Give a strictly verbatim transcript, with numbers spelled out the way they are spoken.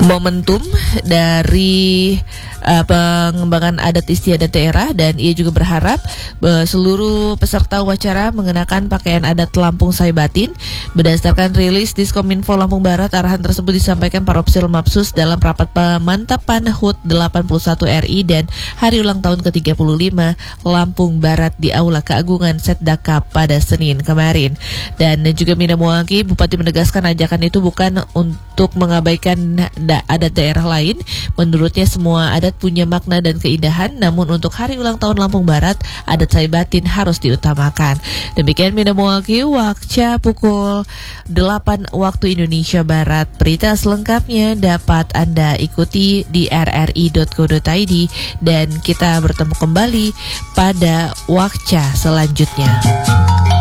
momentum dari uh, pengembangan adat istiadat daerah, dan ia juga berharap uh, seluruh peserta upacara mengenakan pakaian adat Lampung Saibatin. Berdasarkan rilis Diskominfo Lampung Barat, arahan tersebut disampaikan Paropsil Mapsus dalam rapat pemantapan H U T delapan puluh satu R I dan hari ulang tahun ke tiga puluh lima Lampung Barat di Aula Keagungan Setdaka pada Senin kemarin. Dan juga Mina Muangki, Bupati menegaskan ajakan itu bukan untuk mengabaikan da- adat daerah lain. Menurutnya semua adat punya makna dan keindahan, namun untuk hari ulang tahun Lampung Barat, adat Saibatin harus diutamakan. Demikian Mina Muangki, Wakca pukul delapan waktu Indonesia Barat. Berita selengkapnya dapat Anda ikuti di r r i dot co dot i d dan kita bertemu kembali pada Wakca selanjutnya.